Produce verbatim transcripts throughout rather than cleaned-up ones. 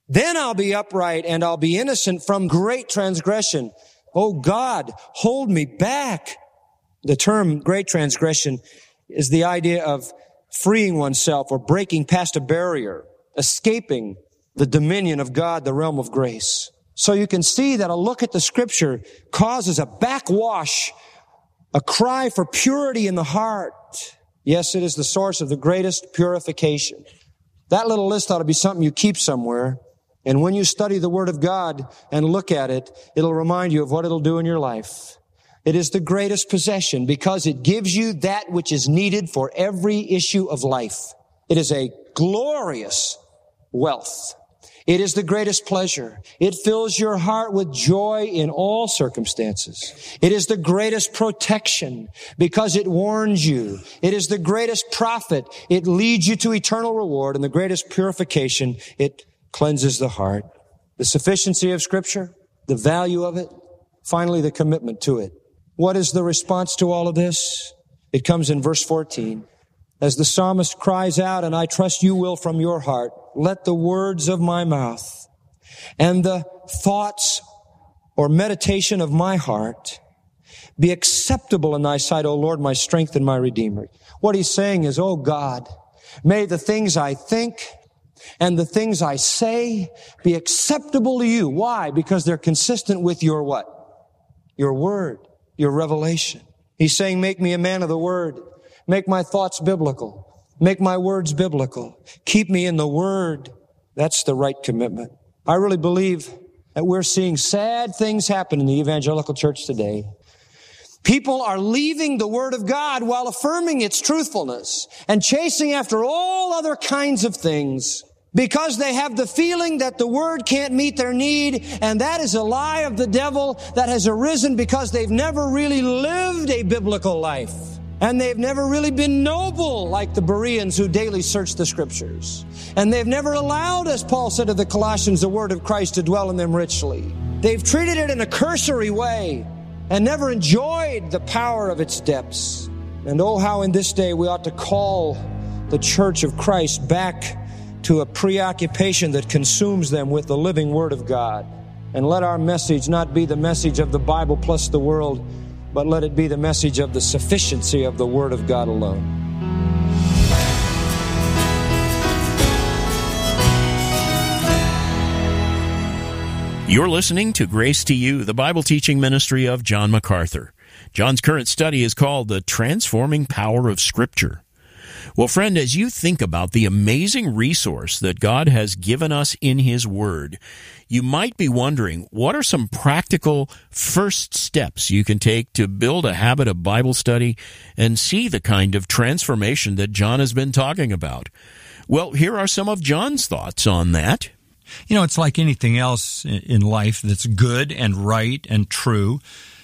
Then I'll be upright and I'll be innocent from great transgression. Oh God, hold me back. The term great transgression is the idea of freeing oneself or breaking past a barrier, escaping the dominion of God, the realm of grace. So you can see that a look at the Scripture causes a backwash, a cry for purity in the heart. Yes, it is the source of the greatest purification. That little list ought to be something you keep somewhere. And when you study the Word of God and look at it, it'll remind you of what it'll do in your life. It is the greatest possession because it gives you that which is needed for every issue of life. It is a glorious wealth. It is the greatest pleasure. It fills your heart with joy in all circumstances. It is the greatest protection because it warns you. It is the greatest profit. It leads you to eternal reward, and the greatest purification. It cleanses the heart. The sufficiency of Scripture, the value of it, finally the commitment to it. What is the response to all of this? It comes in verse fourteen. As the psalmist cries out, and I trust you will from your heart, let the words of my mouth and the thoughts or meditation of my heart be acceptable in thy sight, O Lord, my strength and my Redeemer. What he's saying is, oh God, may the things I think and the things I say be acceptable to you. Why? Because they're consistent with your what? Your word, your revelation. He's saying, make me a man of the word. Make my thoughts biblical. Make my words biblical. Keep me in the Word. That's the right commitment. I really believe that we're seeing sad things happen in the evangelical church today. People are leaving the Word of God while affirming its truthfulness and chasing after all other kinds of things because they have the feeling that the Word can't meet their need, and that is a lie of the devil that has arisen because they've never really lived a biblical life. And they've never really been noble like the Bereans who daily search the Scriptures. And they've never allowed, as Paul said to the Colossians, the Word of Christ to dwell in them richly. They've treated it in a cursory way and never enjoyed the power of its depths. And oh, how in this day we ought to call the Church of Christ back to a preoccupation that consumes them with the living Word of God. And let our message not be the message of the Bible plus the world, but let it be the message of the sufficiency of the Word of God alone. You're listening to Grace to You, the Bible teaching ministry of John MacArthur. John's current study is called The Transforming Power of Scripture. Well, friend, as you think about the amazing resource that God has given us in His Word, you might be wondering, what are some practical first steps you can take to build a habit of Bible study and see the kind of transformation that John has been talking about? Well, here are some of John's thoughts on that. You know, it's like anything else in life that's good and right and true.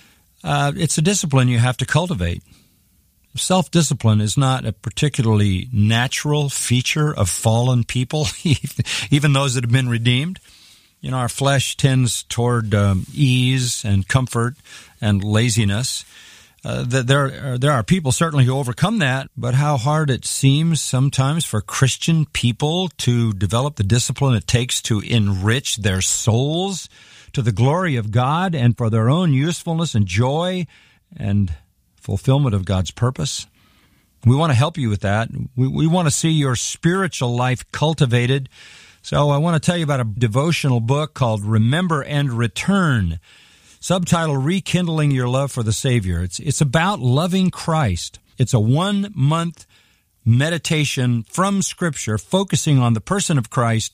Uh, it's a discipline you have to cultivate. Self-discipline is not a particularly natural feature of fallen people, even those that have been redeemed. You know, our flesh tends toward um, ease and comfort and laziness. Uh, there, are, there are people certainly who overcome that, but how hard it seems sometimes for Christian people to develop the discipline it takes to enrich their souls to the glory of God and for their own usefulness and joy and fulfillment of God's purpose. We want to help you with that. We, we want to see your spiritual life cultivated. So I want to tell you about a devotional book called Remember and Return, subtitle Rekindling Your Love for the Savior. It's, it's about loving Christ. It's a one-month meditation from Scripture focusing on the person of Christ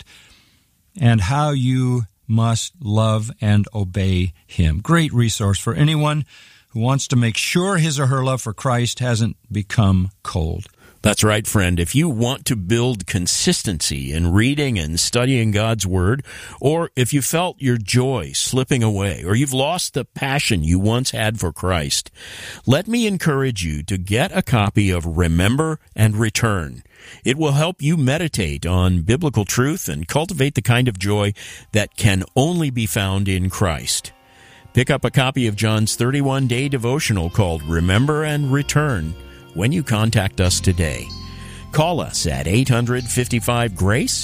and how you must love and obey Him. Great resource for anyone who wants to make sure his or her love for Christ hasn't become cold. That's right, friend. If you want to build consistency in reading and studying God's Word, or if you felt your joy slipping away, or you've lost the passion you once had for Christ, let me encourage you to get a copy of Remember and Return. It will help you meditate on biblical truth and cultivate the kind of joy that can only be found in Christ. Pick up a copy of John's thirty-one day devotional called Remember and Return when you contact us today. Call us at eight hundred fifty-five GRACE,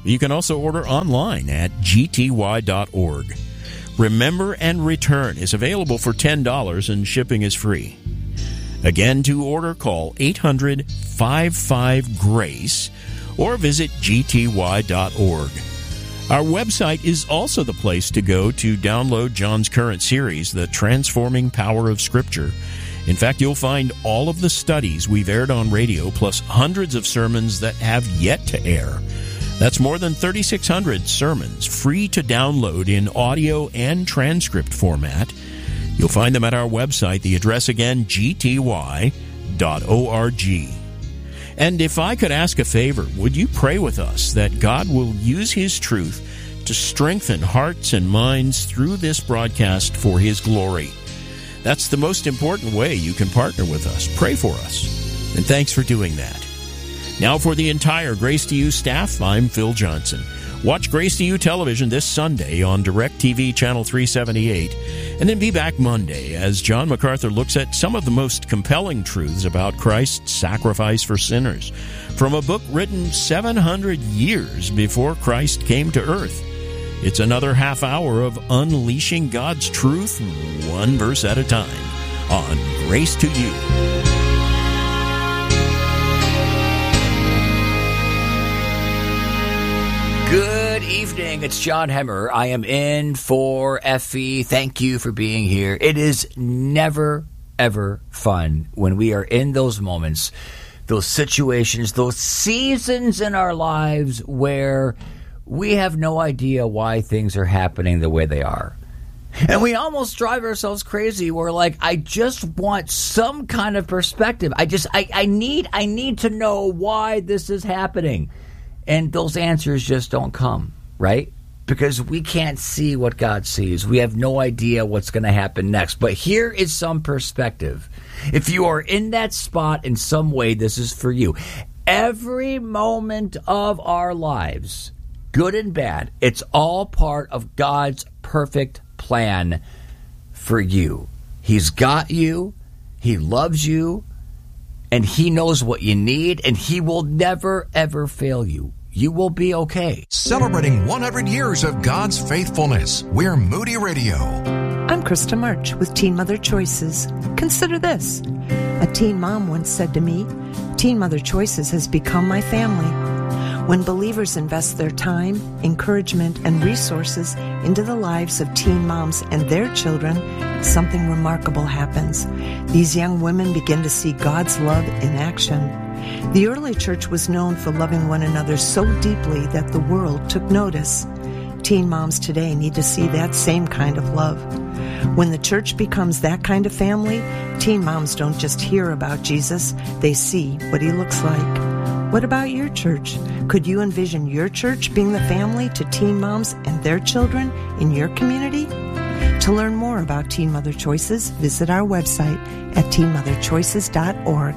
You can also order online at g t y dot org. Remember and Return is available for ten dollars and shipping is free. Again, to order, call eight hundred, five five, GRACE or visit g t y dot org. Our website is also the place to go to download John's current series, The Transforming Power of Scripture. In fact, you'll find all of the studies we've aired on radio, plus hundreds of sermons that have yet to air. That's more than thirty-six hundred sermons, free to download in audio and transcript format. You'll find them at our website. The address again, g t y dot org. And if I could ask a favor, would you pray with us that God will use His truth to strengthen hearts and minds through this broadcast for His glory? That's the most important way you can partner with us. Pray for us. And thanks for doing that. Now for the entire Grace to You staff, I'm Phil Johnson. Watch Grace to You television this Sunday on DirecTV Channel three seventy-eight, and then be back Monday as John MacArthur looks at some of the most compelling truths about Christ's sacrifice for sinners from a book written seven hundred years before Christ came to earth. It's another half hour of unleashing God's truth one verse at a time on Grace to You. Good evening. It's John Hemmer. I am in for Effie. Thank you for being here. It is never, ever fun when we are in those moments, those situations, those seasons in our lives where we have no idea why things are happening the way they are. And we almost drive ourselves crazy. We're like, I just want some kind of perspective. I just, I, I need, I need to know why this is happening. And those answers just don't come, right? Because we can't see what God sees. We have no idea what's going to happen next. But here is some perspective. If you are in that spot in some way, this is for you. Every moment of our lives, good and bad, it's all part of God's perfect plan for you. He's got you. He loves you. And He knows what you need, and He will never, ever fail you. You will be okay. Celebrating one hundred years of God's faithfulness, we're Moody Radio. I'm Krista March with Teen Mother Choices. Consider this. A teen mom once said to me, Teen Mother Choices has become my family. When believers invest their time, encouragement, and resources into the lives of teen moms and their children, something remarkable happens. These young women begin to see God's love in action. The early church was known for loving one another so deeply that the world took notice. Teen moms today need to see that same kind of love. When the church becomes that kind of family, teen moms don't just hear about Jesus, they see what He looks like. What about your church? Could you envision your church being the family to teen moms and their children in your community? To learn more about Teen Mother Choices, visit our website at teen mother choices dot org.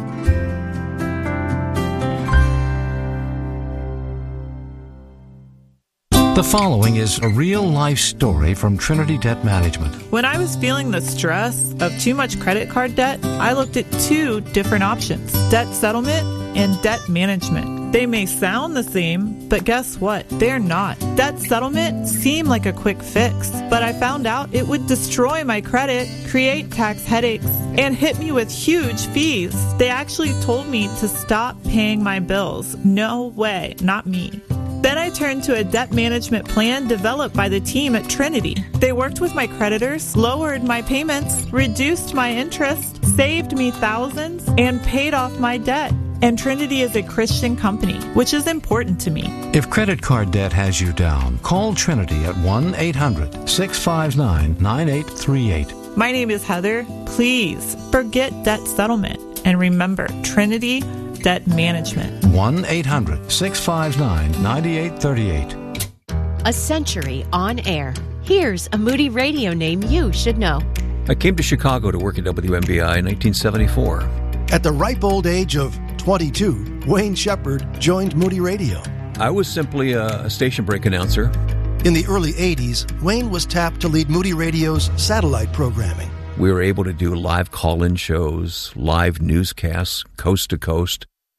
The following is a real-life story from Trinity Debt Management. When I was feeling the stress of too much credit card debt, I looked at two different options: debt settlement and debt management. They may sound the same, but guess what? They're not. Debt settlement seemed like a quick fix, but I found out it would destroy my credit, create tax headaches, and hit me with huge fees. They actually told me to stop paying my bills. No way, not me. Then I turned to a debt management plan developed by the team at Trinity. They worked with my creditors, lowered my payments, reduced my interest, saved me thousands, and paid off my debt. And Trinity is a Christian company, which is important to me. If credit card debt has you down, call Trinity at one eight hundred, six five nine, nine eight three eight. My name is Heather. Please forget debt settlement. And remember, Trinity Debt Management. one eight hundred, six five nine, nine eight three eight. A century on air. Here's a Moody Radio name you should know. I came to Chicago to work at W M B I in nineteen seventy-four. At the ripe old age of twenty-two, Wayne Shepard joined Moody Radio. I was simply a, a station break announcer. In the early eighties, Wayne was tapped to lead Moody Radio's satellite programming. We were able to do live call-in shows, live newscasts, coast to coast.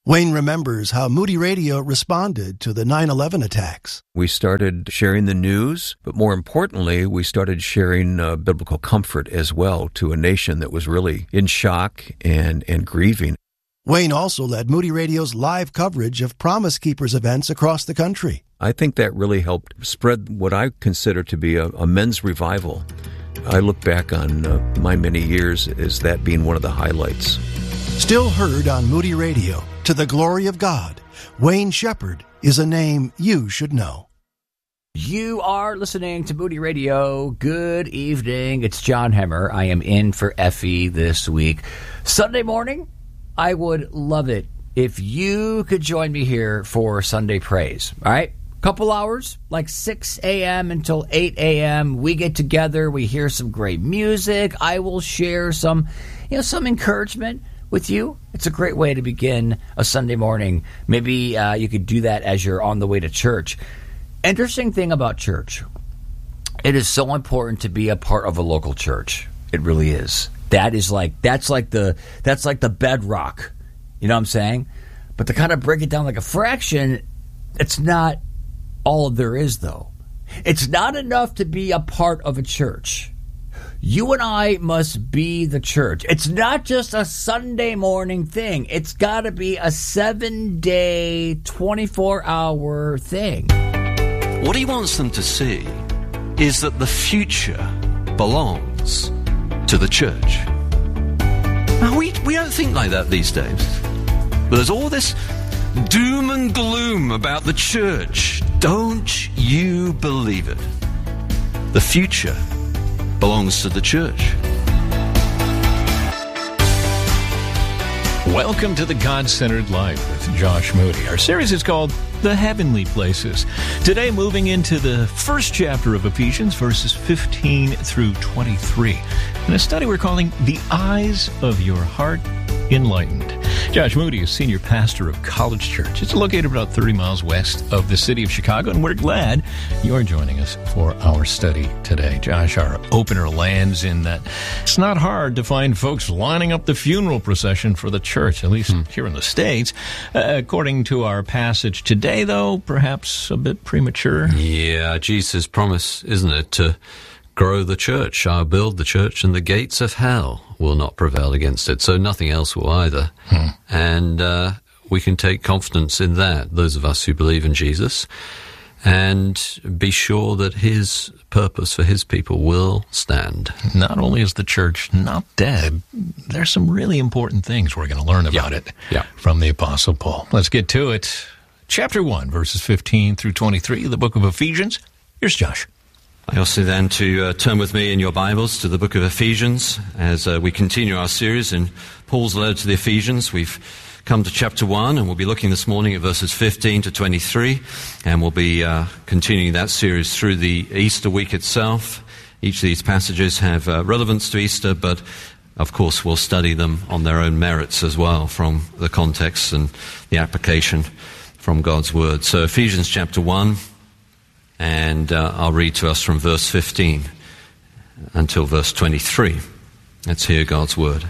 Wayne remembers how Moody Radio responded to the nine eleven attacks. We started sharing the news, but more importantly, we started sharing uh, biblical comfort as well to a nation that was really in shock and, and grieving. Wayne also led Moody Radio's live coverage of Promise Keepers events across the country. I think that really helped spread what I consider to be a, a men's revival. I look back on uh, my many years as that being one of the highlights. Still heard on Moody Radio, to the glory of God, Wayne Shepherd is a name you should know. You are listening to Moody Radio. Good evening. It's John Hemmer. I am in for Effie this week. Sunday morning, I would love it if you could join me here for Sunday Praise. All right? Couple hours, like six a.m. until eight a.m. We get together. We hear some great music. I will share some, you know, some encouragement with you. It's a great way to begin a Sunday morning. Maybe uh, you could do that as you're on the way to church. Interesting thing about church, it is so important to be a part of a local church. It really is. That is like that's like the that's like the bedrock. You know what I'm saying? But to kind of break it down like a fraction, it's not all there is, though. It's not enough to be a part of a church. You and I must be the church. It's not just a Sunday morning thing. It's got to be a seven-day, twenty-four hour thing. What he wants them to see is that the future belongs to the church. Now, we, we don't think like that these days. But there's all this doom and gloom about the church. Don't you believe it? The future belongs to the church. Welcome to the God-Centered Life with Josh Moody. Our series is called The Heavenly Places. Today, moving into the first chapter of Ephesians, verses fifteen through twenty-three. In a study we're calling The Eyes of Your Heart Enlightened. Josh Moody is senior pastor of College Church. It's located about thirty miles west of the city of Chicago, and we're glad you're joining us for our study today. Josh, our opener lands in that it's not hard to find folks lining up the funeral procession for the church, at least hmm. here in the States. Uh, according to our passage today, though, perhaps a bit premature. Yeah, Jesus' promise, isn't it, to grow the church. I'll build the church, and the gates of hell will not prevail against it. So nothing else will either. Hmm. And uh, we can take confidence in that, those of us who believe in Jesus, and be sure that his purpose for his people will stand. Not only is the church not dead, there's some really important things we're going to learn about yeah. it yeah. from the Apostle Paul. Let's get to it. Chapter one, verses fifteen through twenty-three, the book of Ephesians. Here's Josh. I ask you then to uh, turn with me in your Bibles to the book of Ephesians as uh, we continue our series in Paul's letter to the Ephesians. We've come to chapter one, and we'll be looking this morning at verses fifteen to twenty-three, and we'll be uh, continuing that series through the Easter week itself. Each of these passages have uh, relevance to Easter, but of course we'll study them on their own merits as well from the context and the application from God's Word. So Ephesians chapter one. And uh, I'll read to us from verse fifteen until verse twenty-three. Let's hear God's word.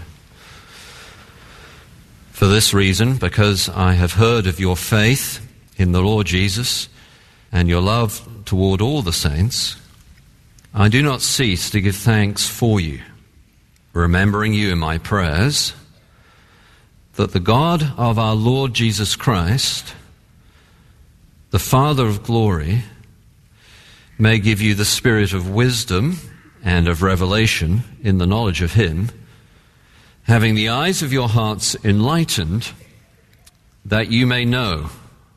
For this reason, because I have heard of your faith in the Lord Jesus and your love toward all the saints, I do not cease to give thanks for you, remembering you in my prayers, that the God of our Lord Jesus Christ, the Father of glory, may give you the spirit of wisdom and of revelation in the knowledge of him, having the eyes of your hearts enlightened, that you may know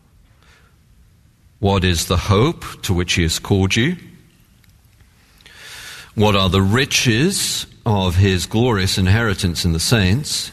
what is the hope to which he has called you, what are the riches of his glorious inheritance in the saints,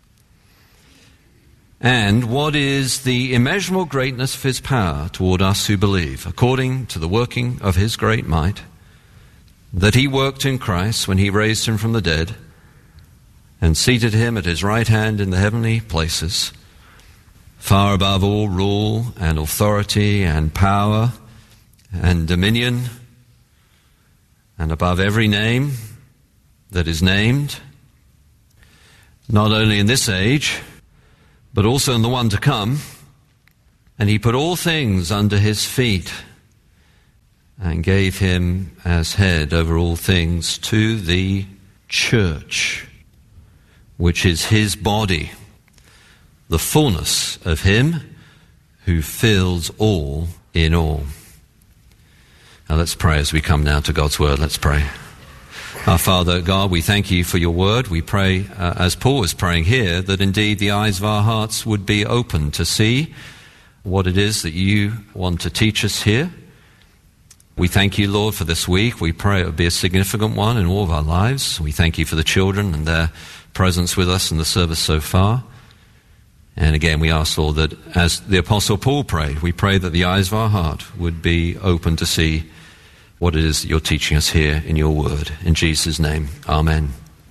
and what is the immeasurable greatness of his power toward us who believe, according to the working of his great might, that he worked in Christ when he raised him from the dead and seated him at his right hand in the heavenly places, far above all rule and authority and power and dominion, and above every name that is named, not only in this age, but also in the one to come. And he put all things under his feet and gave him as head over all things to the church, which is his body, the fullness of him who fills all in all. Now let's pray as we come now to God's word. Let's pray. Our Father God, we thank you for your word. We pray, uh, as Paul is praying here, that indeed the eyes of our hearts would be open to see what it is that you want to teach us here. We thank you, Lord, for this week. We pray it would be a significant one in all of our lives. We thank you for the children and their presence with us in the service so far. And again, we ask, Lord, that as the Apostle Paul prayed, we pray that the eyes of our heart would be open to see what it is that you're teaching us here in your word. In Jesus' name, amen.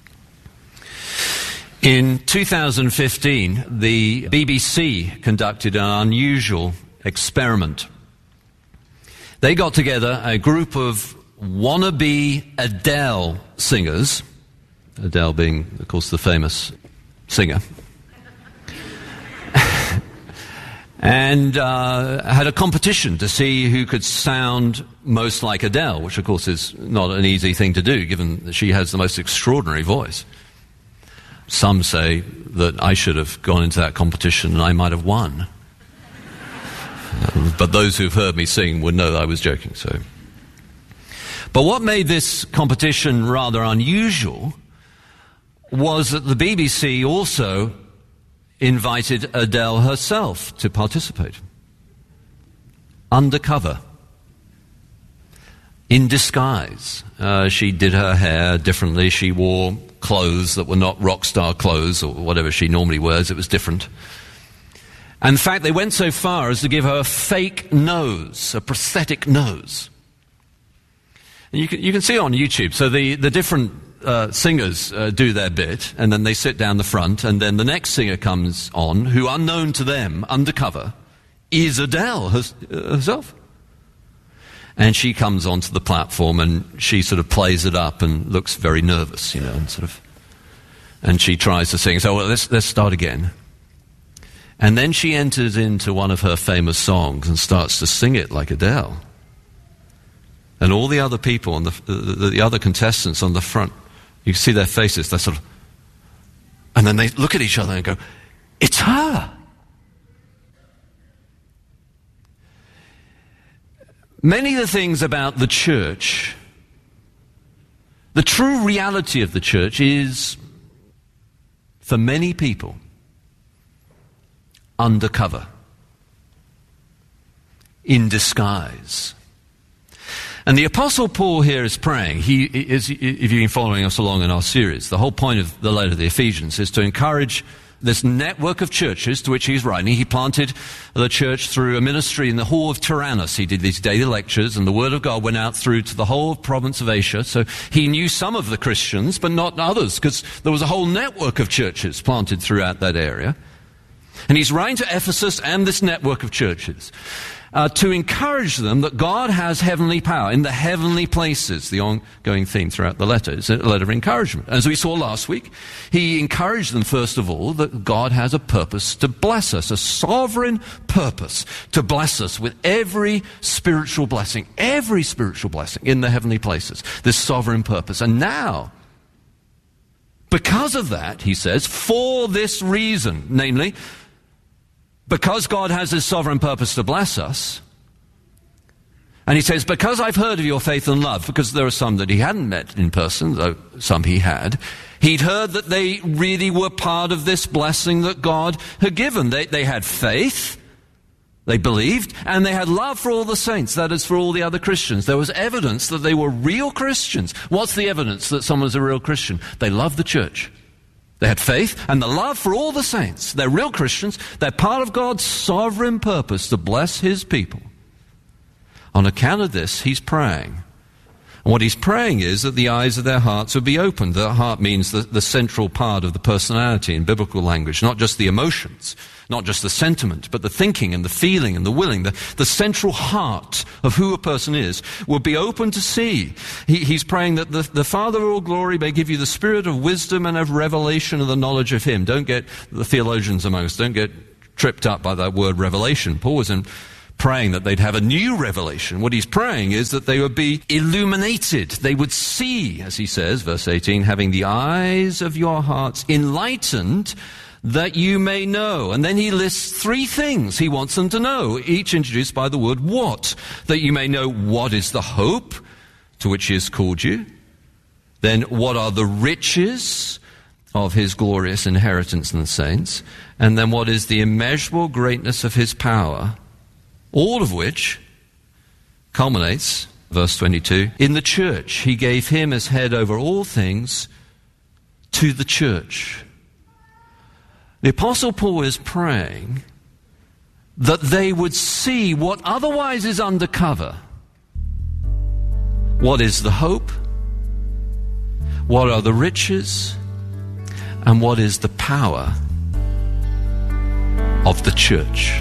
In two thousand fifteen, the B B C conducted an unusual experiment. They got together a group of wannabe Adele singers, Adele being, of course, the famous singer, and uh, had a competition to see who could sound most like Adele, which, of course, is not an easy thing to do, given that she has the most extraordinary voice. Some say that I should have gone into that competition and I might have won. But those who've heard me sing would know that I was joking. So, but what made this competition rather unusual was that the B B C also invited Adele herself to participate. Undercover. In disguise. Uh, she did her hair differently. She wore clothes that were not rock star clothes or whatever she normally wears. It was different. And in fact, they went so far as to give her a fake nose, a prosthetic nose. And you can, you can see it on YouTube. So the, the different uh, singers uh, do their bit, and then they sit down the front, and then the next singer comes on, who, unknown to them, undercover, is Adele herself. And she comes onto the platform, and she sort of plays it up and looks very nervous, you know, and sort of, and she tries to sing. So well, let's let's start again. And then she enters into one of her famous songs and starts to sing it like Adele. And all the other people, on the, the, the other contestants on the front, you can see their faces, they're sort of, and then they look at each other and go, it's her. Many of the things about the church, the true reality of the church is, for many people, undercover, in disguise. And the Apostle Paul here is praying. He is, if you've been following us along in our series, the whole point of the letter to the Ephesians is to encourage this network of churches to which he's writing. He planted the church through a ministry in the hall of Tyrannus. He did these daily lectures, and the word of God went out through to the whole province of Asia. So he knew some of the Christians, but not others, because there was a whole network of churches planted throughout that area. And he's writing to Ephesus and this network of churches uh, to encourage them that God has heavenly power in the heavenly places, the ongoing theme throughout the letter. It's a letter of encouragement. As we saw last week, he encouraged them, first of all, that God has a purpose to bless us, a sovereign purpose to bless us with every spiritual blessing, every spiritual blessing in the heavenly places, this sovereign purpose. And now, because of that, he says, for this reason, namely, because God has his sovereign purpose to bless us, and he says, because I've heard of your faith and love, because there are some that he hadn't met in person, though some he had, he'd heard that they really were part of this blessing that God had given. They, they had faith, they believed, and they had love for all the saints, that is, for all the other Christians. There was evidence that they were real Christians. What's the evidence that someone's a real Christian? They love the church. They had faith and the love for all the saints. They're real Christians. They're part of God's sovereign purpose to bless his people. On account of this, he's praying And what he's praying is that the eyes of their hearts would be opened. The heart means the, the central part of the personality in biblical language, not just the emotions, not just the sentiment, but the thinking and the feeling and the willing. The, the central heart of who a person is will be open to see. He, he's praying that the, the Father of all glory may give you the spirit of wisdom and of revelation of the knowledge of him. Don't get the theologians among us, don't get tripped up by that word revelation. Paul wasn't praying that they'd have a new revelation. What he's praying is that they would be illuminated. They would see, as he says, verse eighteen, having the eyes of your hearts enlightened, that you may know. And then he lists three things he wants them to know, each introduced by the word what. That you may know what is the hope to which he has called you. Then what are the riches of his glorious inheritance in the saints. And then what is the immeasurable greatness of his power, all of which culminates, verse twenty-two, in the church. He gave him as head over all things to the church. The Apostle Paul is praying that they would see what otherwise is undercover. What is the hope? What are the riches? And what is the power of the church?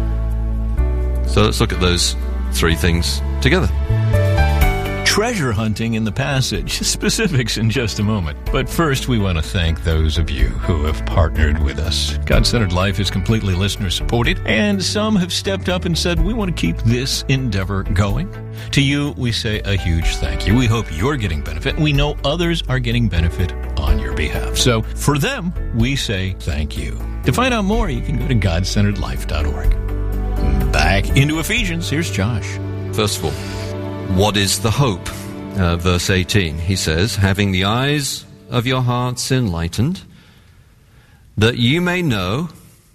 So let's look at those three things together. Treasure hunting in the passage. Specifics in just a moment. But first, we want to thank those of you who have partnered with us. God-Centered Life is completely listener-supported, and some have stepped up and said, we want to keep this endeavor going. To you, we say a huge thank you. We hope you're getting benefit. We know others are getting benefit on your behalf. So for them, we say thank you. To find out more, you can go to god centered life dot org. Back into Ephesians. Here's Josh. First of all, what is the hope? Uh, verse eighteen, he says, having the eyes of your hearts enlightened, that you may know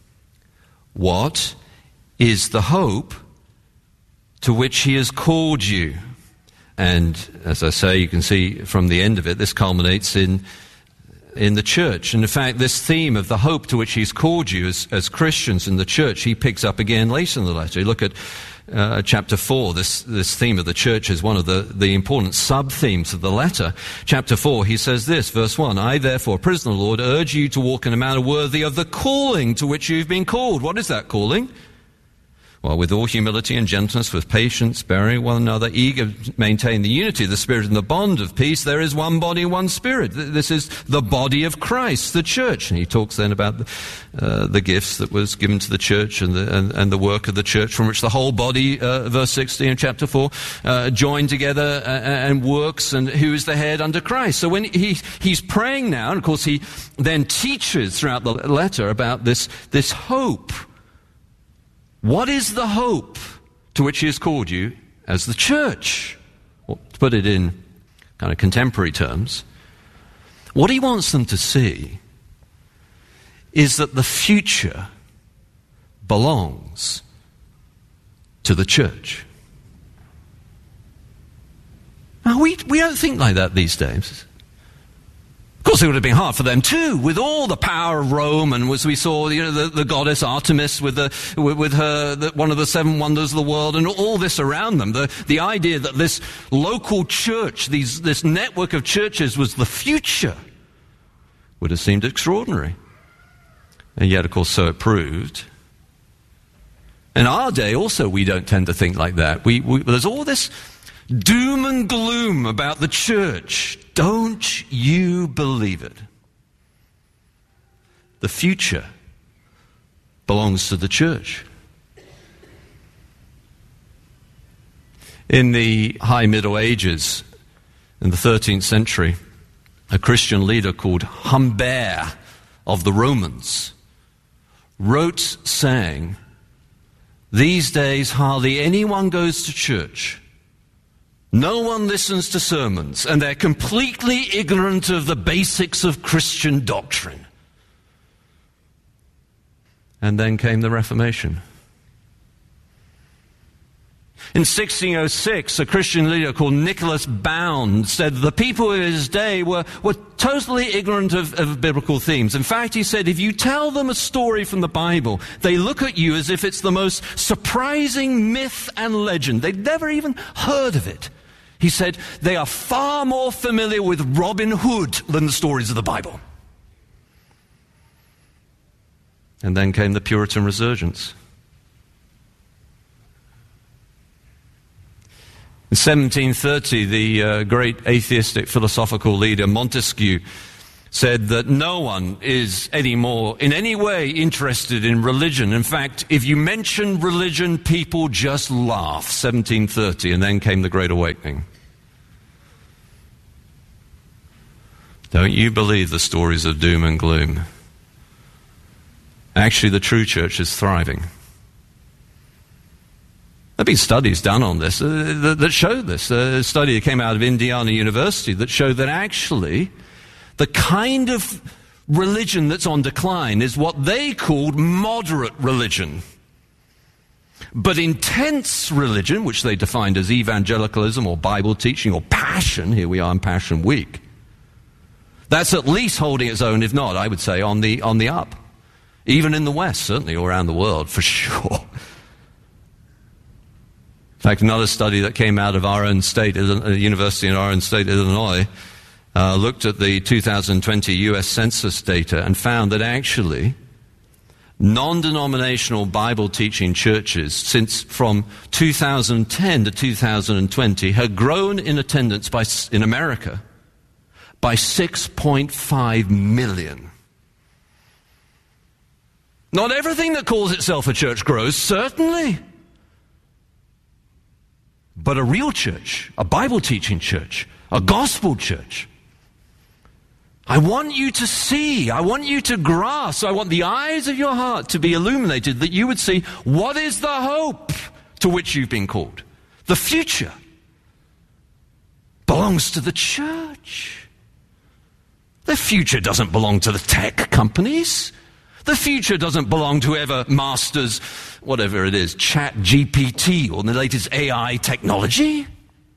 what is the hope to which he has called you. And as I say, you can see from the end of it, this culminates in in the church. And in fact, this theme of the hope to which he's called you as, as Christians in the church, he picks up again later in the letter. You look at uh, chapter four, this, this theme of the church is one of the, the important sub-themes of the letter. Chapter four, he says this, verse one, I therefore, prisoner of the Lord, urge you to walk in a manner worthy of the calling to which you've been called. What is that calling? Well, with all humility and gentleness, with patience, bearing one another, eager to maintain the unity of the Spirit and the bond of peace, there is one body, one Spirit. This is the body of Christ, the church. And he talks then about the, uh, the gifts that was given to the church and the, and, and the work of the church, from which the whole body, uh, verse sixteen of chapter four, uh, joined together and, and works, and who is the head under Christ. So when he he's praying now, and of course he then teaches throughout the letter about this, this hope. What is the hope to which he has called you as the church? Well, to put it in kind of contemporary terms, what he wants them to see is that the future belongs to the church. Now, we, we don't think like that these days. Of course, it would have been hard for them too, with all the power of Rome, and as we saw, you know, the, the goddess Artemis with the with, with her the, one of the seven wonders of the world, and all this around them. The the idea that this local church, these this network of churches, was the future, would have seemed extraordinary, and yet, of course, so it proved. In our day, also, we don't tend to think like that. We, we there's all this doom and gloom about the church. Don't you believe it? The future belongs to the church. In the High Middle Ages, in the thirteenth century, a Christian leader called Humbert of the Romans wrote saying, these days hardly anyone goes to church. No one listens to sermons, and they're completely ignorant of the basics of Christian doctrine. And then came the Reformation. In sixteen oh six, a Christian leader called Nicholas Bound said the people of his day were, were totally ignorant of, of biblical themes. In fact, he said, if you tell them a story from the Bible, they look at you as if it's the most surprising myth and legend. They'd never even heard of it. He said they are far more familiar with Robin Hood than the stories of the Bible. And then came the Puritan resurgence. In seventeen thirty, the uh, great atheistic philosophical leader Montesquieu said that no one is anymore in any way interested in religion. In fact, if you mention religion, people just laugh. seventeen thirty, and then came the Great Awakening. Don't you believe the stories of doom and gloom. Actually, the true church is thriving. There have been studies done on this uh, that, that show this. Uh, a study that came out of Indiana University that showed that actually the kind of religion that's on decline is what they called moderate religion. But intense religion, which they defined as evangelicalism or Bible teaching or passion, here we are in Passion Week, that's at least holding its own, if not, I would say, on the on the up. Even in the West, certainly, or around the world, for sure. In fact, another study that came out of our own state, a university in our own state, Illinois, uh, looked at the two thousand twenty U S Census data and found that actually non-denominational Bible teaching churches since from two thousand ten to two thousand twenty had grown in attendance by, in America by six point five million. Not everything that calls itself a church grows, certainly. But a real church, a Bible-teaching church, a gospel church. I want you to see, I want you to grasp, I want the eyes of your heart to be illuminated, that you would see what is the hope to which you've been called. The future belongs to the church. The future doesn't belong to the tech companies. The future doesn't belong to whoever masters, whatever it is, Chat G P T or the latest A I technology.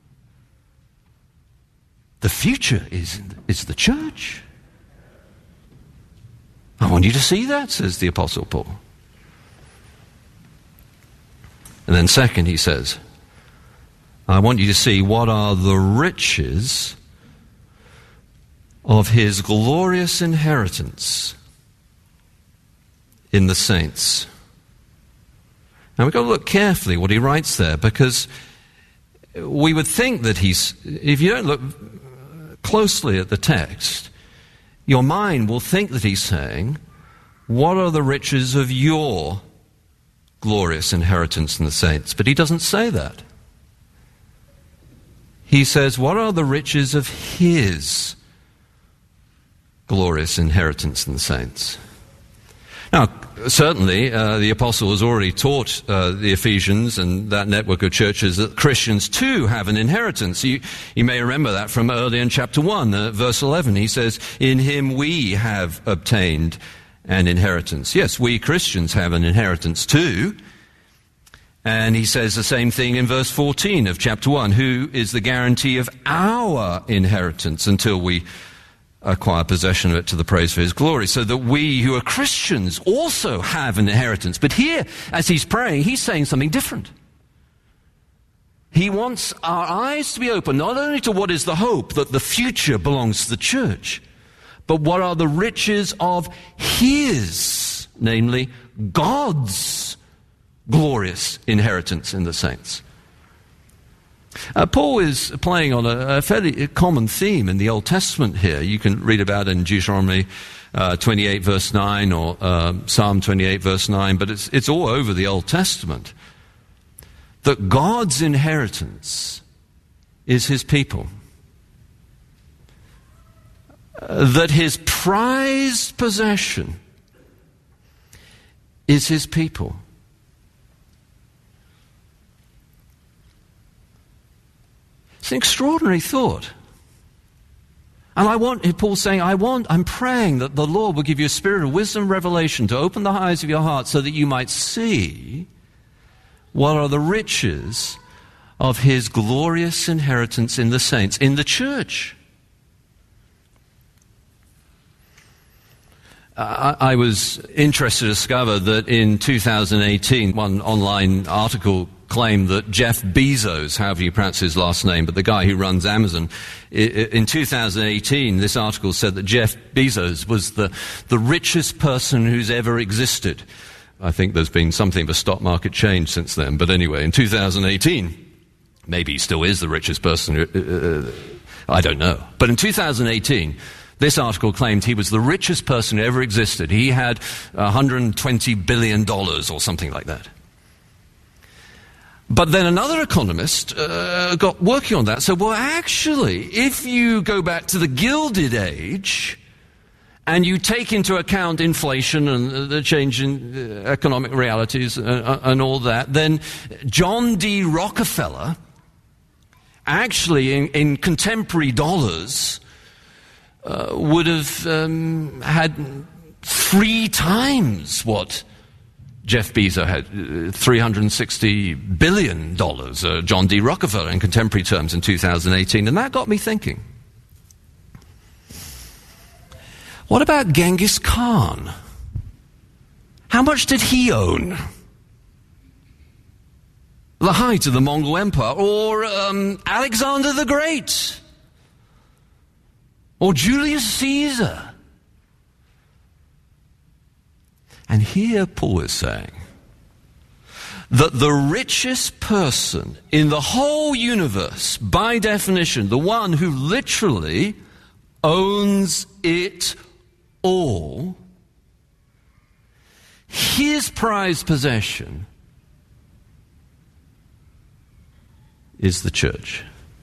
The future is, is the church. I want you to see that, says the Apostle Paul. And then second, he says, I want you to see what are the riches of his glorious inheritance in the saints. Now we've got to look carefully what he writes there, because we would think that he's, if you don't look closely at the text, your mind will think that he's saying, what are the riches of your glorious inheritance in the saints? But he doesn't say that. He says, what are the riches of his glorious inheritance in the saints? Now, certainly, uh, the apostle has already taught uh, the Ephesians and that network of churches that Christians too have an inheritance. You, you may remember that from earlier in chapter one, uh, verse eleven. He says, in him we have obtained an inheritance. Yes, we Christians have an inheritance too. And he says the same thing in verse fourteen of chapter one, who is the guarantee of our inheritance until we acquire possession of it to the praise for his glory, so that we who are Christians also have an inheritance. But here, as he's praying, he's saying something different. He wants our eyes to be open, not only to what is the hope that the future belongs to the church, but what are the riches of his, namely God's glorious inheritance in the saints. Uh, Paul is playing on a, a fairly common theme in the Old Testament here. You can read about it in Deuteronomy uh, twenty-eight verse nine or uh, Psalm twenty-eight verse nine, but it's, it's all over the Old Testament. That God's inheritance is his people. Uh, that his prized possession is his people. It's an extraordinary thought. And I want, Paul's saying, I want, I'm praying that the Lord will give you a spirit of wisdom and revelation to open the eyes of your heart so that you might see what are the riches of his glorious inheritance in the saints, in the church. Uh, I was interested to discover that in two thousand eighteen, one online article claimed that Jeff Bezos, however you pronounce his last name, but the guy who runs Amazon, in two thousand eighteen, this article said that Jeff Bezos was the, the richest person who's ever existed. I think there's been something of a stock market change since then. But anyway, in two thousand eighteen, maybe he still is the richest person. Uh, I don't know. But in two thousand eighteen, this article claimed he was the richest person who ever existed. He had one hundred twenty billion dollars or something like that. But then another economist uh, got working on that. So, well, actually, if you go back to the Gilded Age and you take into account inflation and the change in economic realities and, and all that, then John D. Rockefeller, actually in, in contemporary dollars, uh, would have um, had three times what Jeff Bezos had, uh, three hundred sixty billion dollars, uh, John D. Rockefeller in contemporary terms in two thousand eighteen. And that got me thinking. What about Genghis Khan? How much did he own? The height of the Mongol Empire, or um, Alexander the Great, or Julius Caesar. And here Paul is saying that the richest person in the whole universe, by definition, the one who literally owns it all, his prized possession is the church.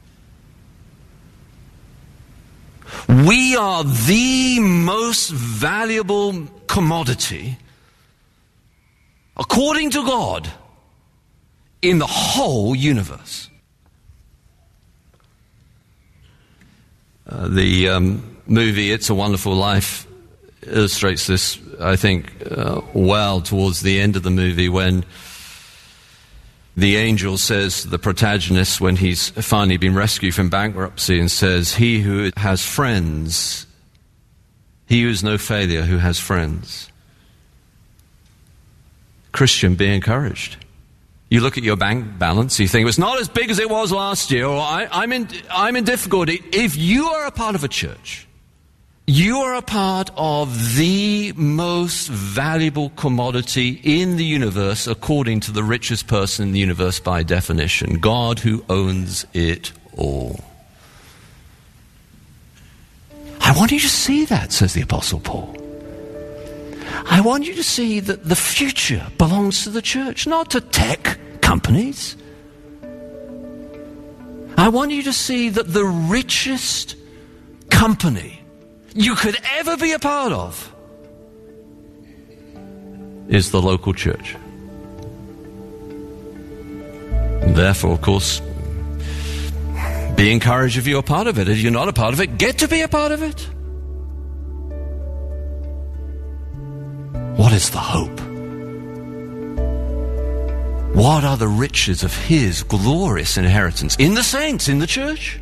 We are the most valuable commodity, according to God, in the whole universe. Uh, the um, movie It's a Wonderful Life illustrates this, I think, uh, well towards the end of the movie, when the angel says to the protagonist, when he's finally been rescued from bankruptcy, and says, he who has friends, he who is no failure, who has friends. Christian, be encouraged. You look at your bank balance, you think, it's not as big as it was last year, or I, I'm in, I'm in difficulty. If you are a part of a church, you are a part of the most valuable commodity in the universe, according to the richest person in the universe by definition, God, who owns it all. I want you to see that, says the Apostle Paul. I want you to see that the future belongs to the church, not to tech companies. I want you to see that the richest company you could ever be a part of is the local church. And therefore, of course, be encouraged if you're a part of it. If you're not a part of it, get to be a part of it. What is the hope? What are the riches of His glorious inheritance in the saints, in the church?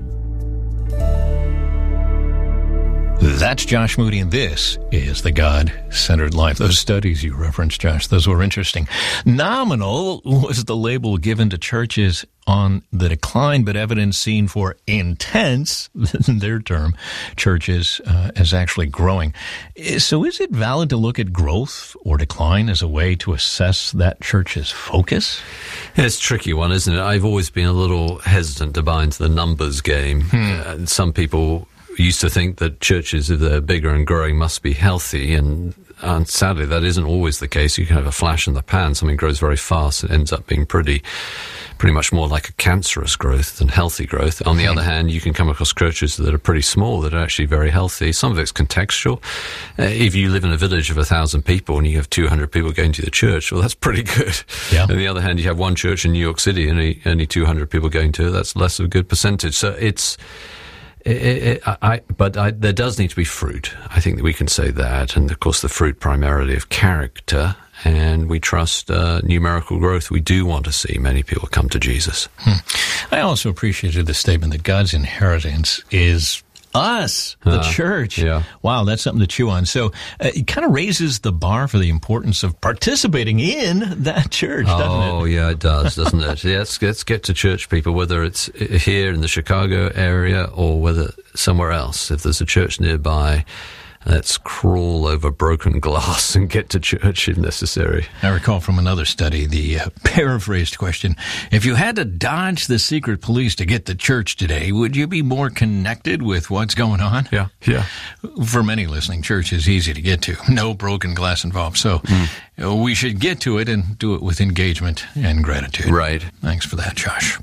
That's Josh Moody, and this is The God-Centered Life. Those studies you referenced, Josh, those were interesting. Nominal was the label given to churches on the decline, but evidence seen for intense, their term, churches uh, as actually growing. So is it valid to look at growth or decline as a way to assess that church's focus? It's a tricky one, isn't it? I've always been a little hesitant to buy into the numbers game. Hmm. Uh, some people used to think that churches, if they're bigger and growing, must be healthy, and, and sadly that isn't always the case. You can have a flash in the pan, something grows very fast, it ends up being pretty pretty much more like a cancerous growth than healthy growth. On the other hand, you can come across churches that are pretty small that are actually very healthy. Some of it's contextual. Uh, if you live in a village of a thousand people and you have two hundred people going to the church, well, that's pretty good. Yeah. On the other hand, you have one church in New York City and only, only two hundred people going to it, that's less of a good percentage. So it's It, it, I, but I, there does need to be fruit. I think that we can say that. And, of course, the fruit primarily of character. And we trust uh, numerical growth. We do want to see many people come to Jesus. Hmm. I also appreciated the statement that God's inheritance is Us, the Uh, church. yeah. Wow, that's something to chew on. So uh, it kind of raises the bar for the importance of participating in that church, doesn't it? Oh, yeah, it does, doesn't it? Yeah, let's, let's get to church, people, whether it's here in the Chicago area or whether somewhere else. If there's a church nearby, let's crawl over broken glass and get to church if necessary. I recall from another study the uh, paraphrased question, if you had to dodge the secret police to get to church today, would you be more connected with what's going on? Yeah, yeah. For many listening, church is easy to get to. No broken glass involved. So mm. we should get to it and do it with engagement and gratitude. Right. Thanks for that, Josh.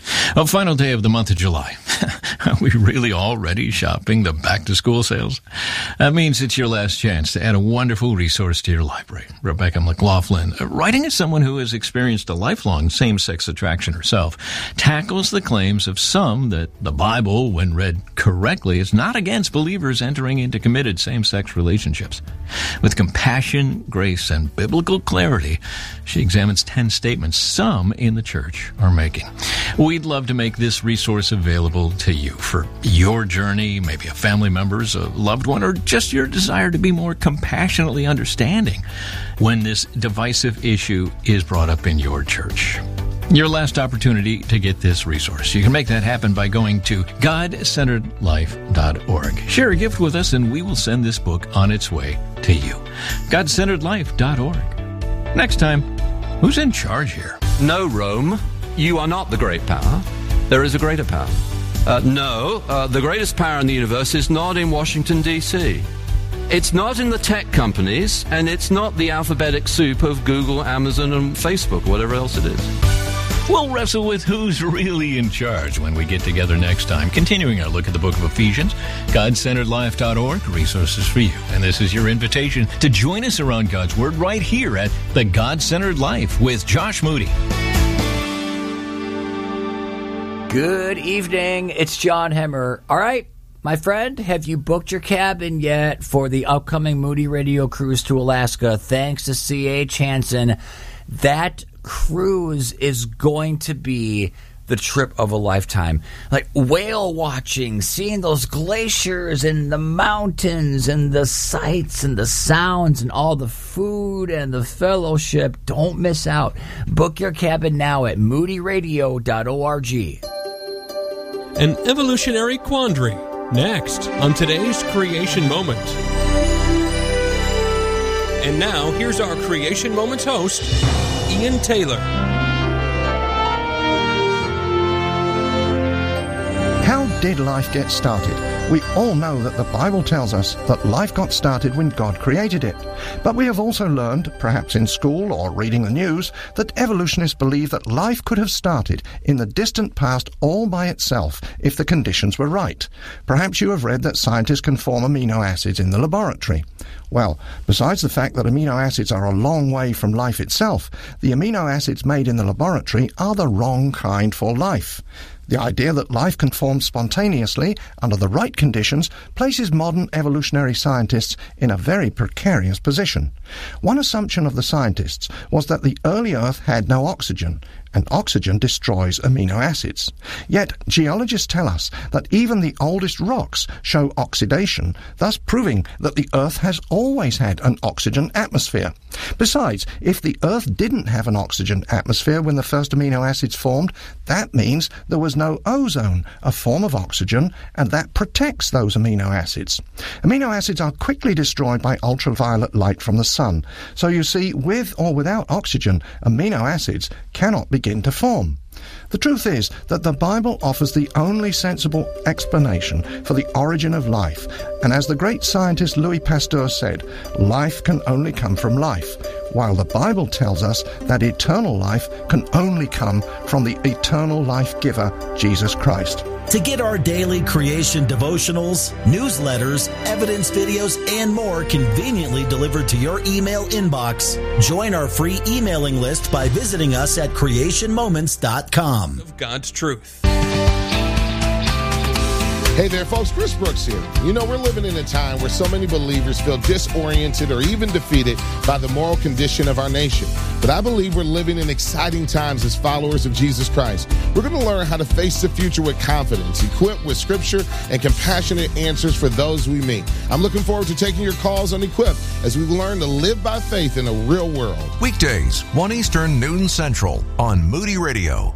A final day of the month of July. Are we really already shopping the back-to-school sales? That means it's your last chance to add a wonderful resource to your library. Rebecca McLaughlin, writing as someone who has experienced a lifelong same-sex attraction herself, tackles the claims of some that the Bible, when read correctly, is not against believers entering into committed same-sex relationships. With compassion, grace, and biblical clarity, she examines ten statements some in the church are making. We'd love to make this resource available to you for your journey, maybe a family member's, a loved one, or just your desire to be more compassionately understanding when this divisive issue is brought up in your church. Your last opportunity to get this resource. You can make that happen by going to god centered life dot org. Share a gift with us and we will send this book on its way to you. god centered life dot org. Next time, who's in charge here? No, Rome, you are not the great power. There is a greater power. Uh, no, uh, the greatest power in the universe is not in Washington, D C It's not in the tech companies, and it's not the alphabetic soup of Google, Amazon, and Facebook, whatever else it is. We'll wrestle with who's really in charge when we get together next time, continuing our look at the book of Ephesians, god centered life dot org, resources for you. And this is your invitation to join us around God's Word right here at The God-Centered Life with Josh Moody. Good evening. It's John Hemmer. All right, my friend, have you booked your cabin yet for the upcoming Moody Radio cruise to Alaska? Thanks to C H Hansen. That cruise is going to be the trip of a lifetime. Like whale watching, seeing those glaciers and the mountains and the sights and the sounds and all the food and the fellowship. Don't miss out. Book your cabin now at moody radio dot org. An evolutionary quandary. Next on today's Creation Moment. And now, here's our Creation Moments host, Ian Taylor. How did life get started? We all know that the Bible tells us that life got started when God created it. But we have also learned, perhaps in school or reading the news, that evolutionists believe that life could have started in the distant past all by itself if the conditions were right. Perhaps you have read that scientists can form amino acids in the laboratory. Well, besides the fact that amino acids are a long way from life itself, the amino acids made in the laboratory are the wrong kind for life. The idea that life can form spontaneously under the right conditions places modern evolutionary scientists in a very precarious position. One assumption of the scientists was that the early Earth had no oxygen, and oxygen destroys amino acids. Yet geologists tell us that even the oldest rocks show oxidation, thus proving that the Earth has always had an oxygen atmosphere. Besides, if the Earth didn't have an oxygen atmosphere when the first amino acids formed, that means there was no ozone, a form of oxygen, and that protects those amino acids. Amino acids are quickly destroyed by ultraviolet light from the sun. So you see, with or without oxygen, amino acids cannot begin to form. The truth is that the Bible offers the only sensible explanation for the origin of life, and as the great scientist Louis Pasteur said, life can only come from life, while the Bible tells us that eternal life can only come from the eternal life giver, Jesus Christ. To get our daily creation devotionals, newsletters, evidence videos, and more conveniently delivered to your email inbox, join our free emailing list by visiting us at creation moments dot com. Of God's truth. Hey there, folks. Chris Brooks here. You know, we're living in a time where so many believers feel disoriented or even defeated by the moral condition of our nation. But I believe we're living in exciting times as followers of Jesus Christ. We're going to learn how to face the future with confidence, equipped with scripture and compassionate answers for those we meet. I'm looking forward to taking your calls on Equip as we learn to live by faith in a real world. Weekdays, one Eastern, noon Central on Moody Radio.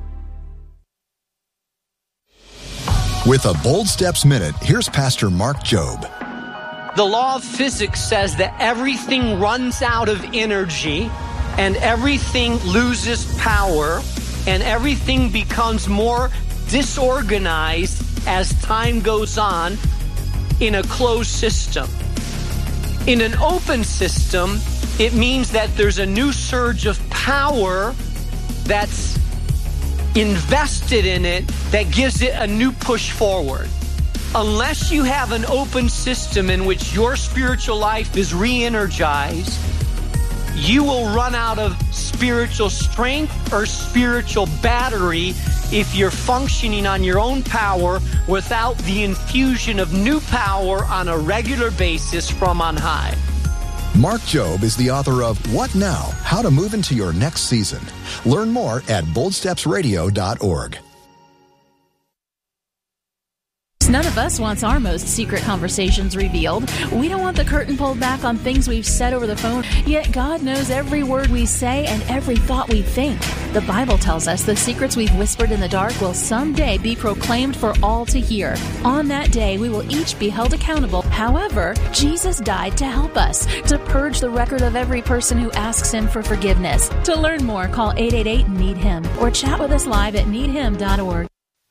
With a Bold Steps Minute, here's Pastor Mark Jobe. The law of physics says that everything runs out of energy and everything loses power and everything becomes more disorganized as time goes on in a closed system. In an open system, it means that there's a new surge of power that's invested in it that gives it a new push forward. Unless you have an open system in which your spiritual life is re-energized, you will run out of spiritual strength or spiritual battery if you're functioning on your own power without the infusion of new power on a regular basis from on high. Mark Jobe is the author of What Now? How to Move into Your Next Season. Learn more at bold steps radio dot org. None of us wants our most secret conversations revealed. We don't want the curtain pulled back on things we've said over the phone, yet God knows every word we say and every thought we think. The Bible tells us the secrets we've whispered in the dark will someday be proclaimed for all to hear. On that day, we will each be held accountable. However, Jesus died to help us, to purge the record of every person who asks Him for forgiveness. To learn more, call eight eight eight, need him or chat with us live at need him dot org.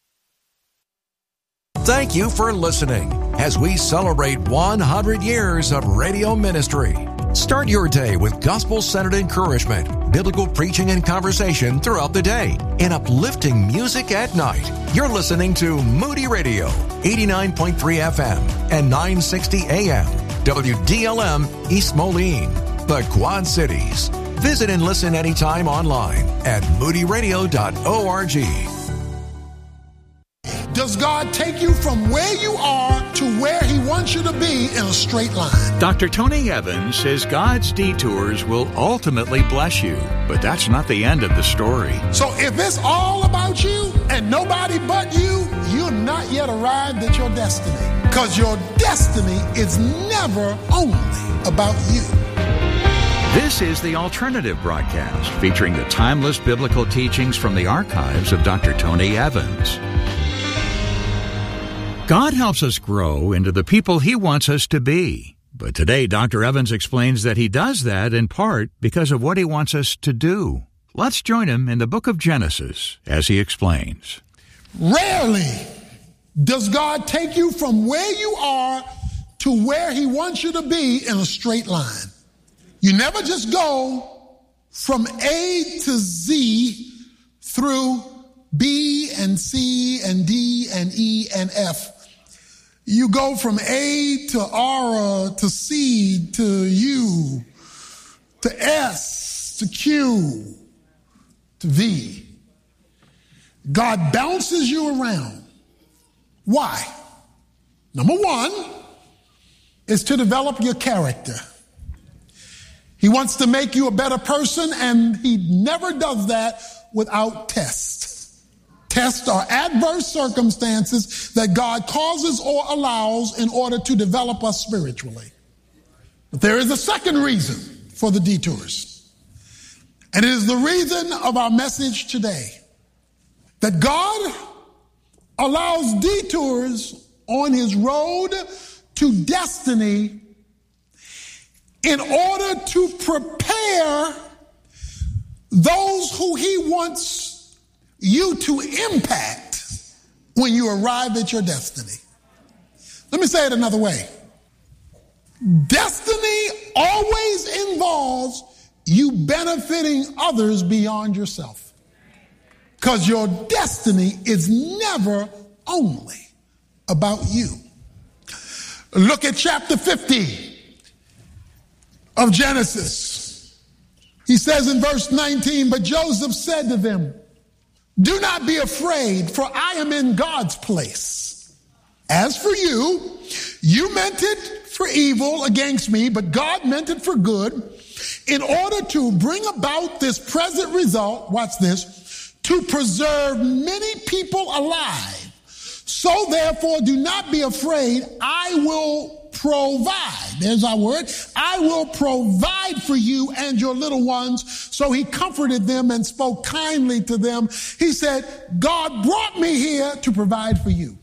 Thank you for listening as we celebrate one hundred years of radio ministry. Start your day with gospel-centered encouragement, biblical preaching and conversation throughout the day, and uplifting music at night. You're listening to Moody Radio, eighty-nine point three F M and nine sixty A M, W D L M East Moline, the Quad Cities. Visit and listen anytime online at moody radio dot org. Does God take you from where you are to where He wants you to be in a straight line? Doctor Tony Evans says God's detours will ultimately bless you, but that's not the end of the story. So if it's all about you and nobody but you, you're not yet arrived at your destiny. Because your destiny is never only about you. This is the Alternative Broadcast, featuring the timeless biblical teachings from the archives of Doctor Tony Evans. God helps us grow into the people He wants us to be. But today, Doctor Evans explains that He does that in part because of what He wants us to do. Let's join him in the book of Genesis as he explains. Rarely does God take you from where you are to where He wants you to be in a straight line. You never just go from A to Z through B and C and D and E and F. You go from A to R to C to U to S to Q to V. God bounces you around. Why? Number one is to develop your character. He wants to make you a better person, and He never does that without tests. Tests are adverse circumstances that God causes or allows in order to develop us spiritually. But there is a second reason for the detours. And it is the reason of our message today. That God allows detours on His road to destiny in order to prepare those who He wants you to impact when you arrive at your destiny. Let me say it another way. Destiny always involves you benefiting others beyond yourself. Because your destiny is never only about you. Look at chapter fifty of Genesis. He says in verse nineteen, but Joseph said to them, do not be afraid, for I am in God's place. As for you, you meant it for evil against me, but God meant it for good in order to bring about this present result. Watch this. To preserve many people alive. So therefore, do not be afraid. I will provide. There's our word. I will provide for you and your little ones. So he comforted them and spoke kindly to them. He said, God brought me here to provide for you.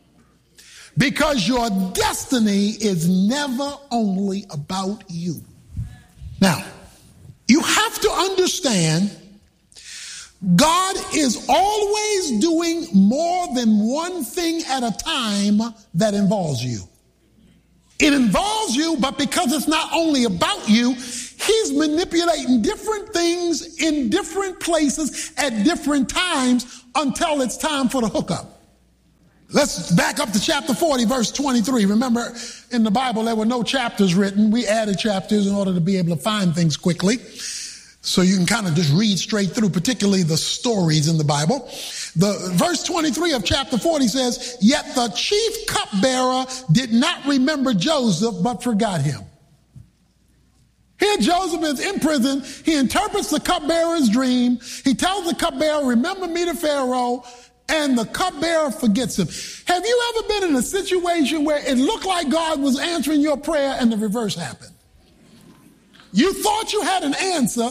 Because your destiny is never only about you. Now, you have to understand, God is always doing more than one thing at a time that involves you. It involves you, but because it's not only about you, he's manipulating different things in different places at different times until it's time for the hookup. Let's back up to chapter forty, verse twenty-three. Remember, in the Bible, there were no chapters written. We added chapters in order to be able to find things quickly. So you can kind of just read straight through, particularly the stories in the Bible. The verse twenty-three of chapter forty says, yet the chief cupbearer did not remember Joseph, but forgot him. Here Joseph is in prison. He interprets the cupbearer's dream. He tells the cupbearer, remember me to Pharaoh. And the cupbearer forgets him. Have you ever been in a situation where it looked like God was answering your prayer and the reverse happened? You thought you had an answer,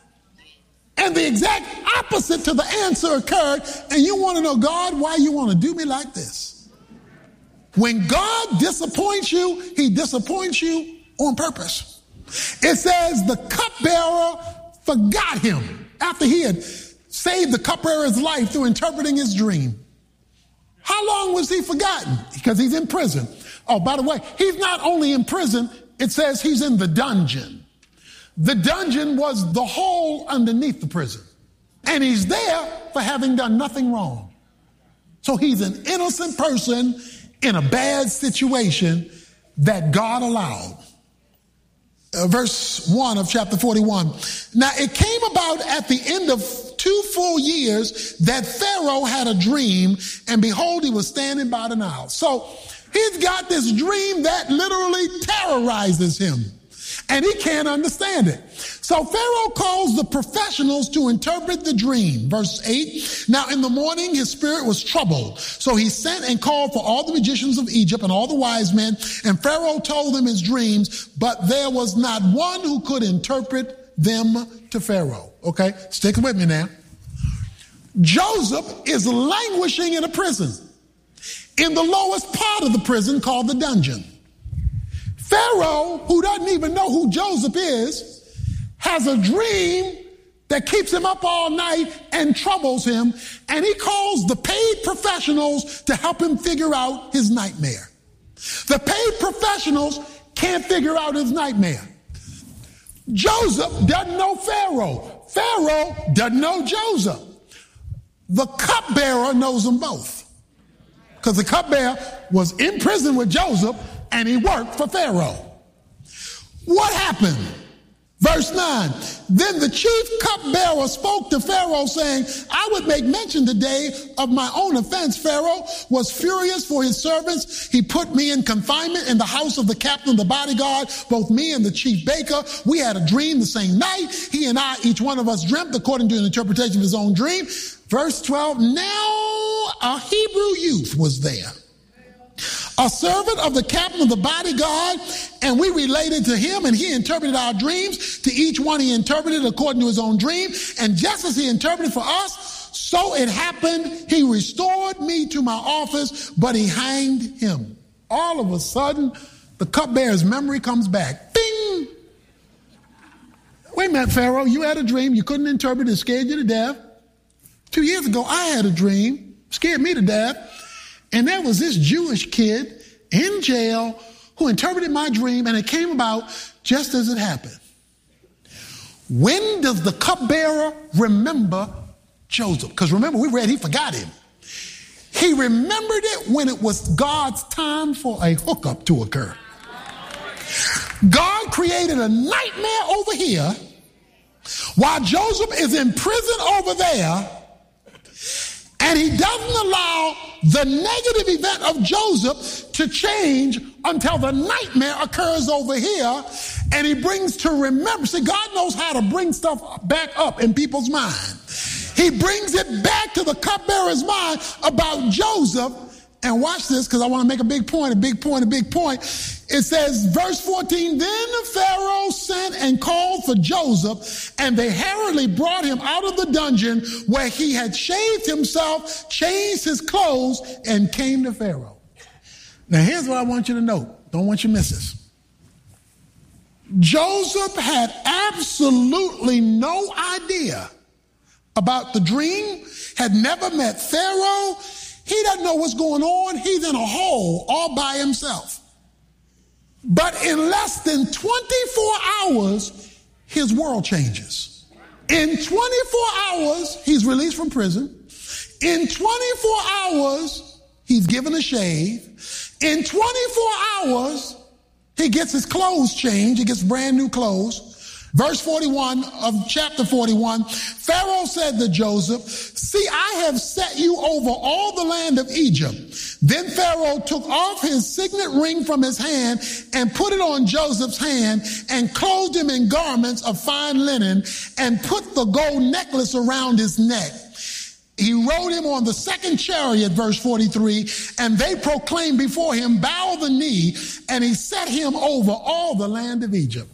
and the exact opposite to the answer occurred, and you want to know, God, why you want to do me like this? When God disappoints you, he disappoints you on purpose. It says the cupbearer forgot him after he had saved the cupbearer's life through interpreting his dream. How long was he forgotten? Because he's in prison. Oh, by the way, he's not only in prison, it says he's in the dungeon. The dungeon was the hole underneath the prison. And he's there for having done nothing wrong. So he's an innocent person in a bad situation that God allowed. Uh, verse one of chapter forty-one. Now it came about at the end of two full years that Pharaoh had a dream, and behold, he was standing by the Nile. So he's got this dream that literally terrorizes him, and he can't understand it. So Pharaoh calls the professionals to interpret the dream. Verse eight, now in the morning his spirit was troubled. So he sent and called for all the magicians of Egypt and all the wise men, and Pharaoh told them his dreams, but there was not one who could interpret them to Pharaoh. Okay, stick with me now. Joseph is languishing in a prison, in the lowest part of the prison called the dungeon. Pharaoh, who doesn't even know who Joseph is, has a dream that keeps him up all night and troubles him, and he calls the paid professionals to help him figure out his nightmare. The paid professionals can't figure out his nightmare. Joseph doesn't know Pharaoh. Pharaoh doesn't know Joseph. The cupbearer knows them both, because the cupbearer was in prison with Joseph and he worked for Pharaoh. What happened? Verse nine, then the chief cupbearer spoke to Pharaoh, saying, I would make mention today of my own offense. Pharaoh was furious for his servants. He put me in confinement in the house of the captain of the bodyguard, both me and the chief baker. We had a dream the same night. He and I, each one of us dreamt according to an interpretation of his own dream. Verse twelve, now a Hebrew youth was there, a servant of the captain of the bodyguard, and we related to him, and he interpreted our dreams. To each one he interpreted according to his own dream, and just as he interpreted for us, so it happened. He restored me to my office, but he hanged him. All of a sudden, the cupbearer's memory comes back. Bing! Wait a minute, Pharaoh, you had a dream. You couldn't interpret it. It scared you to death. Two years ago, I had a dream. Scared me to death. And there was this Jewish kid in jail who interpreted my dream, and it came about just as it happened. When does the cupbearer remember Joseph? Because remember, we read he forgot him. He remembered it when it was God's time for a hookup to occur. God created a nightmare over here while Joseph is in prison over there, and he doesn't allow the negative event of Joseph to change until the nightmare occurs over here, and he brings to remembrance. See, God knows how to bring stuff back up in people's mind. He brings it back to the cupbearer's mind about Joseph. And watch this, because I want to make a big point, a big point, a big point. It says, verse fourteen, then Pharaoh sent and called for Joseph, and they hurriedly brought him out of the dungeon where he had shaved himself, changed his clothes, and came to Pharaoh. Now, here's what I want you to note. Don't want you to miss this. Joseph had absolutely no idea about the dream, had never met Pharaoh. He doesn't know what's going on. He's in a hole all by himself. But in less than twenty-four hours, his world changes. In twenty-four hours, he's released from prison. In twenty-four hours, he's given a shave. In twenty-four hours, he gets his clothes changed. He gets brand new clothes. Verse forty-one of chapter forty-one, Pharaoh said to Joseph, see, I have set you over all the land of Egypt. Then Pharaoh took off his signet ring from his hand and put it on Joseph's hand and clothed him in garments of fine linen and put the gold necklace around his neck. He rode him on the second chariot, verse forty-three, and they proclaimed before him, bow the knee, and he set him over all the land of Egypt.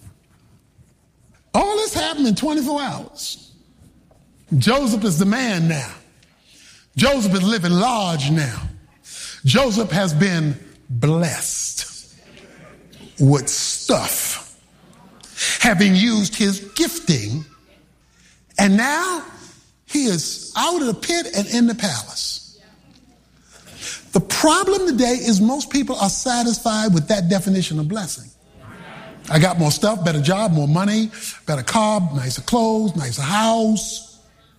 All this happened in twenty-four hours. Joseph is the man now. Joseph is living large now. Joseph has been blessed with stuff, having used his gifting, and now he is out of the pit and in the palace. The problem today is most people are satisfied with that definition of blessing. I got more stuff, better job, more money, better car, nicer clothes, nicer house.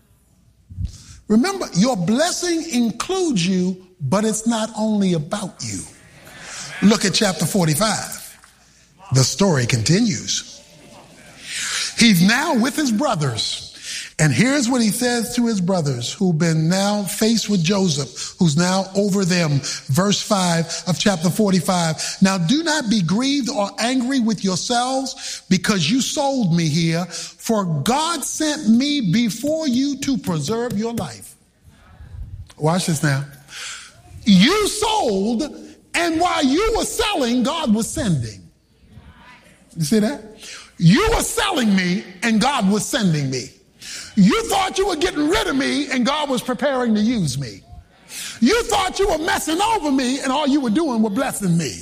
Remember, your blessing includes you, but it's not only about you. Look at chapter forty-five. The story continues. He's now with his brothers. And here's what he says to his brothers who've been now faced with Joseph, who's now over them. Verse five of chapter forty-five. Now do not be grieved or angry with yourselves because you sold me here, for God sent me before you to preserve your life. Watch this now. You sold, and while you were selling, God was sending. You see that? You were selling me, and God was sending me. You thought you were getting rid of me, and God was preparing to use me. You thought you were messing over me, and all you were doing was blessing me.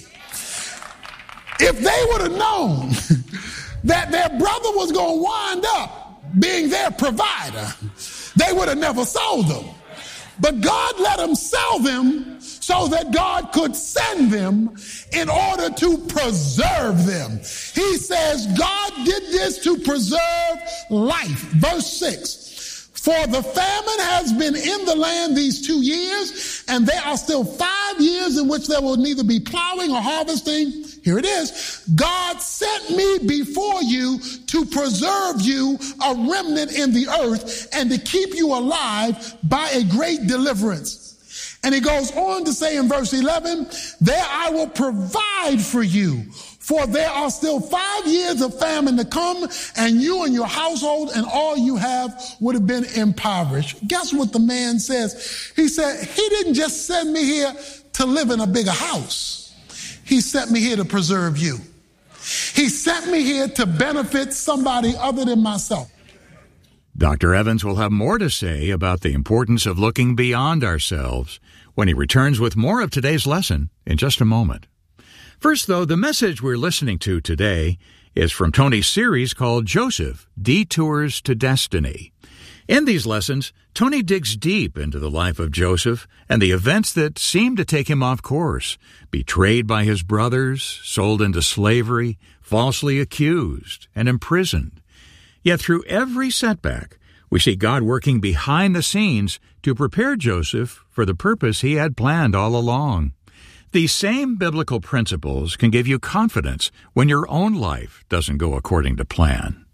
If they would have known that their brother was going to wind up being their provider, they would have never sold them. But God let them sell them so that God could send them in order to preserve them. He says God did this to preserve life. Verse six, for the famine has been in the land these two years, and there are still five years in which there will neither be plowing or harvesting. Here it is. God sent me before you to preserve you, a remnant in the earth, and to keep you alive by a great deliverance. And he goes on to say in verse eleven, there I will provide for you, for there are still five years of famine to come, and you and your household and all you have would have been impoverished. Guess what the man says? He said, he didn't just send me here to live in a bigger house. He sent me here to preserve you. He sent me here to benefit somebody other than myself. Doctor Evans will have more to say about the importance of looking beyond ourselves when he returns with more of today's lesson in just a moment. First, though, the message we're listening to today is from Tony's series called Joseph, Detours to Destiny. In these lessons, Tony digs deep into the life of Joseph and the events that seem to take him off course. Betrayed by his brothers, sold into slavery, falsely accused, and imprisoned. Yet through every setback, we see God working behind the scenes to prepare Joseph for the purpose he had planned all along. These same biblical principles can give you confidence when your own life doesn't go according to plan.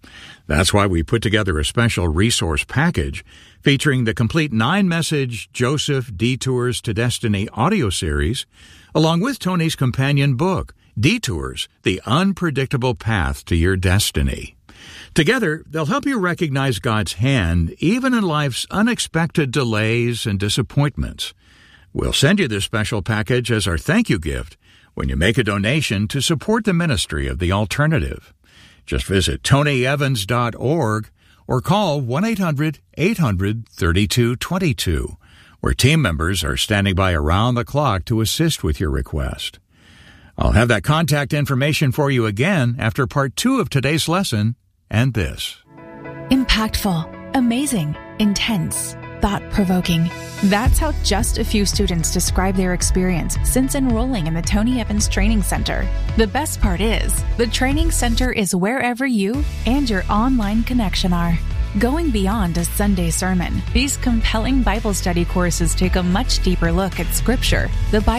That's why we put together a special resource package featuring the complete nine-message Joseph Detours to Destiny audio series, along with Tony's companion book, Detours, The Unpredictable Path to Your Destiny. Together, they'll help you recognize God's hand even in life's unexpected delays and disappointments. We'll send you this special package as our thank you gift when you make a donation to support the ministry of The Alternative. Just visit tony evans dot org or call one eight hundred eight hundred thirty-two twenty-two, where team members are standing by around the clock to assist with your request. I'll have that contact information for you again after part two of today's lesson and this. Impactful, amazing, intense, thought-provoking. That's how just a few students describe their experience since enrolling in the Tony Evans Training Center. The best part is, the Training Center is wherever you and your online connection are. Going beyond a Sunday sermon, these compelling Bible study courses take a much deeper look at Scripture, the Bible,